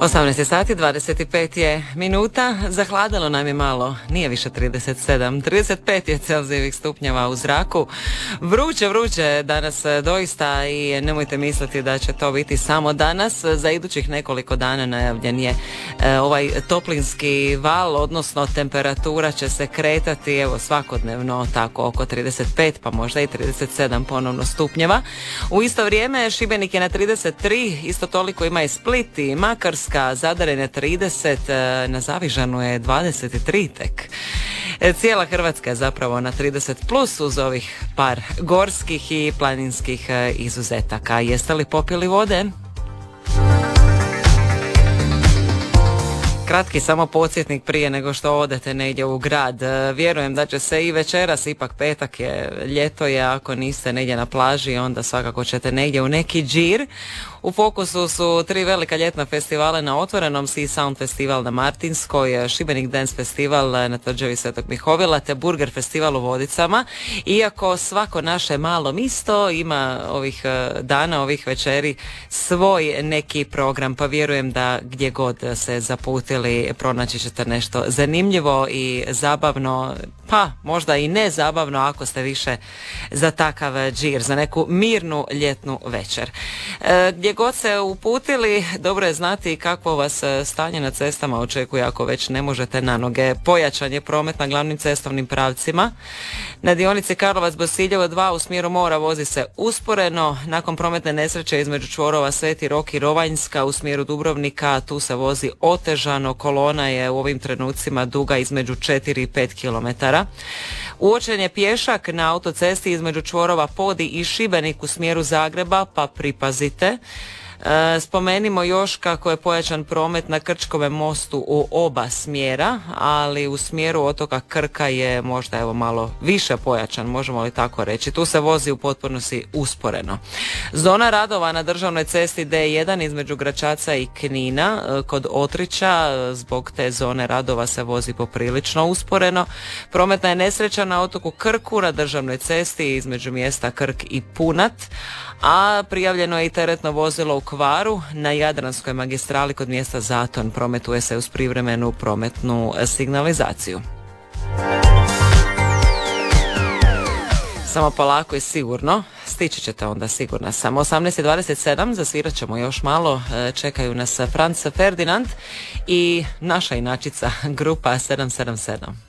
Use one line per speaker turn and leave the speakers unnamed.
18 sati, 25 je minuta, zahladilo nam je malo, nije više 37, 35 je Celzijevih stupnjeva u zraku, vruće danas doista i nemojte misliti da će to biti samo danas, za idućih nekoliko dana najavljen je ovaj toplinski val, odnosno temperatura će se kretati evo svakodnevno tako oko 35 pa možda i 37 ponovno stupnjeva. U isto vrijeme Šibenik je na 33, isto toliko ima i Split i Makarska, Zadar je na 30, na Zavižanu je 23 tek. Cijela Hrvatska je zapravo na 30 plus uz ovih par gorskih i planinskih izuzetaka. Jeste li popili vode? Kratki samo podsjetnik prije nego što odete negdje u grad. Vjerujem da će se i večeras, ipak petak je, ljeto je, ako niste negdje na plaži onda svakako ćete negdje u neki džir. U fokusu su 3 velika ljetna festivale na otvorenom, Sea Sound festival na Martinskoj, Šibenik Dance festival na tvrđavi Svetog Mihovila te Burger festival u Vodicama. Iako svako naše malo misto ima ovih dana, ovih večeri svoj neki program, pa vjerujem da gdje god se zaputili pronaći ćete nešto zanimljivo i zabavno, pa možda i ne zabavno ako ste više za takav džir, za neku mirnu ljetnu večer. Gdje god se uputili, dobro je znati kakvo vas stanje na cestama očekuje ako već ne možete na noge. Pojačan je promet na glavnim cestovnim pravcima. Na dionici Karlovac-Bosiljevo 2 u smjeru mora vozi se usporeno. Nakon prometne nesreće između čvorova Sveti Rok i Rovanjska u smjeru Dubrovnika, tu se vozi otežano. Kolona je u ovim trenucima duga između 4 i 5 km. Uočen je pješak na autocesti između čvorova Podi i Šibenik u smjeru Zagreba, pa pripazite. Spomenimo još kako je pojačan promet na Krčkome mostu u oba smjera, ali u smjeru otoka Krka je možda evo malo više pojačan, možemo li tako reći. Tu se vozi u potpunosti usporeno. Zona radova na državnoj cesti D1 između Gračaca i Knina kod Otrića, zbog te zone radova se vozi poprilično usporeno. Prometna je nesreća na otoku Krku na državnoj cesti između mjesta Krk i Punat, a prijavljeno je i teretno vozilo u kvaru na Jadranskoj magistrali kod mjesta Zaton. Prometuje se uz privremenu prometnu signalizaciju. Samo polako i sigurno, stići ćete onda sigurno. Samo 18:27, zasvirat ćemo još malo, čekaju nas Franz Ferdinand i naša inačica grupa 777.